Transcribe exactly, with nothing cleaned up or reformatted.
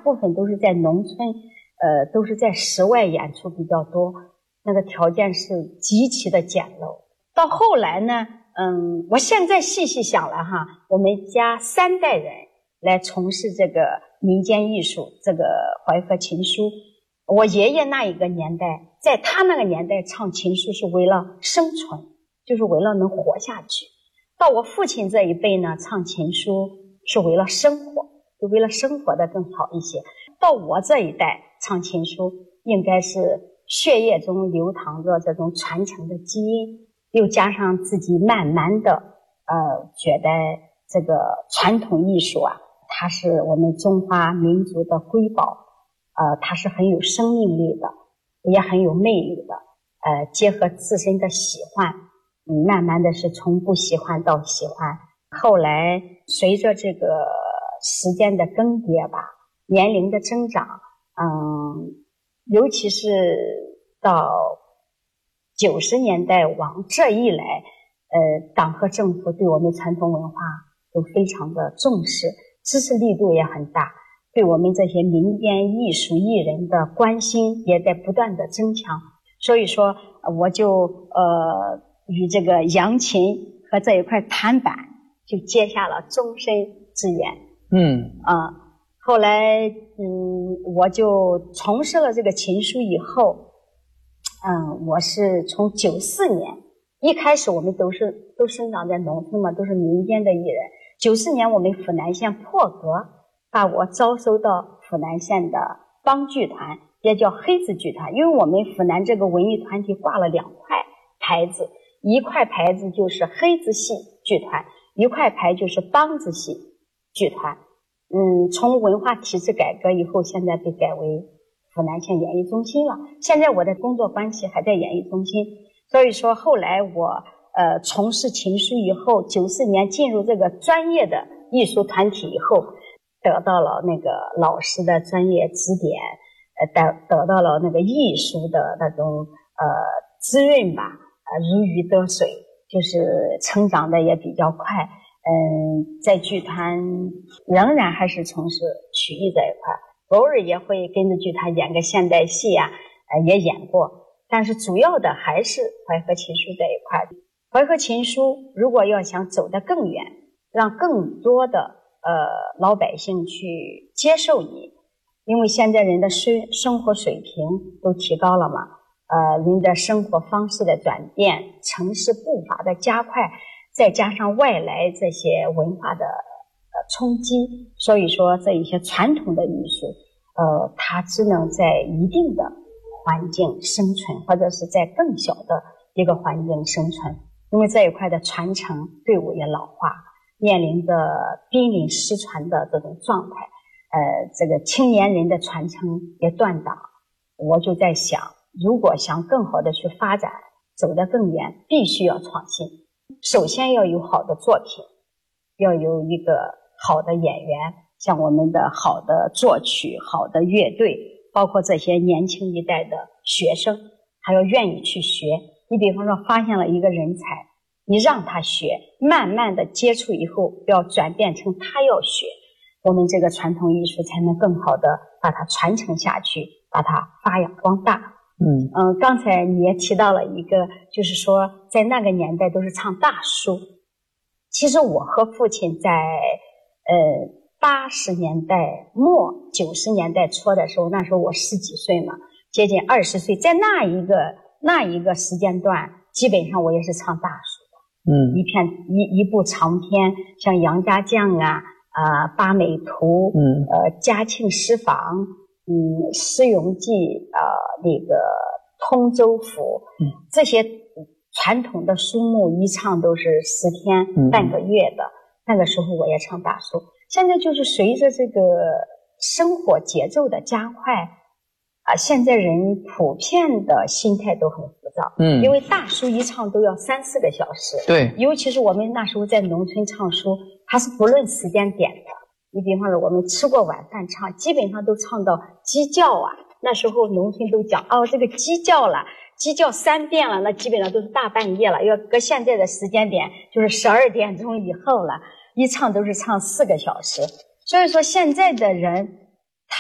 部分都是在农村，呃，都是在室外演出比较多，那个条件是极其的简陋。到后来呢，嗯，我现在细细想了哈，我们家三代人来从事这个民间艺术，这个淮河琴书。我爷爷那一个年代，在他那个年代唱琴书是为了生存，就是为了能活下去。到我父亲这一辈呢，唱琴书是为了生活，就为了生活的更好一些。到我这一代唱琴书，应该是血液中流淌着这种传承的基因，又加上自己慢慢的呃觉得这个传统艺术啊，它是我们中华民族的瑰宝，呃，它是很有生命力的，也很有魅力的，呃，结合自身的喜欢，嗯，慢慢的是从不喜欢到喜欢。后来随着这个时间的更迭吧，年龄的增长，嗯，尤其是到九十年代往这一来，呃，党和政府对我们传统文化都非常的重视，支持力度也很大，对我们这些民间艺术艺人的关心也在不断的增强。所以说我就呃与这个扬琴和这一块弹板就结下了终身之缘。 嗯啊，后来嗯我就从事了这个琴书以后，嗯，我是从九四年，一开始我们都是都生长在农村嘛，都是民间的艺人。九四年我们府南县破格把我招收到府南县的帮剧团，也叫黑子剧团，因为我们府南这个文艺团体挂了两块牌子，一块牌子就是黑子系剧团，一块牌就是帮子系剧团。嗯，从文化体制改革以后，现在被改为府南县演艺中心了。现在我的工作关系还在演艺中心，所以说后来我呃从事琴书以后，九四年进入这个专业的艺术团体以后，得到了那个老师的专业指点，呃，得得到了那个艺术的那种呃滋润吧，呃，如鱼得水，就是成长的也比较快。嗯，在剧团仍然还是从事曲艺这一块，偶尔也会跟着剧团演个现代戏呀、啊，呃，也演过。但是主要的还是淮河琴书这一块。淮河琴书如果要想走得更远，让更多的呃老百姓去接受你，因为现在人的生生活水平都提高了嘛，呃，人的生活方式的转变，城市步伐的加快，再加上外来这些文化的呃冲击，所以说这一些传统的艺术，呃，它只能在一定的环境生存，或者是在更小的一个环境生存。因为这一块的传承队伍也老化，面临着濒临失传的这种状态，呃，这个青年人的传承也断档。我就在想，如果想更好的去发展，走得更远，必须要创新。首先要有好的作品，要有一个好的演员，像我们的好的作曲、好的乐队，包括这些年轻一代的学生，还要愿意去学。你比方说发现了一个人才，你让他学，慢慢的接触以后，要转变成他要学，我们这个传统艺术才能更好的把它传承下去，把它发扬光大。 嗯嗯，刚才你也提到了一个，就是说在那个年代都是唱大书。其实我和父亲在呃八十年代末九十年代初的时候，那时候我十几岁嘛，接近二十岁，在那一个那一个时间段，基本上我也是唱大书的。 嗯， 一片一一部长篇，像杨家将啊啊、呃、八美图， 嗯呃嘉庆诗坊，嗯，诗咏记，呃，那个通州府， 嗯， 这些传统的书目一唱都是十天、 嗯、 半个月的。那个时候我也唱大书。现在就是随着这个生活节奏的加快，啊，现在人普遍的心态都很浮躁， 嗯， 因为大书一唱都要三四个小时， 对， 尤其是我们那时候在农村唱书，它是不论时间点的。你比方说我们吃过晚饭唱，基本上都唱到鸡叫啊，那时候农村都讲哦，这个鸡叫了，鸡叫三遍了，那基本上都是大半夜了，要搁现在的时间点就是十二点钟以后了，一唱都是唱四个小时。所以说现在的人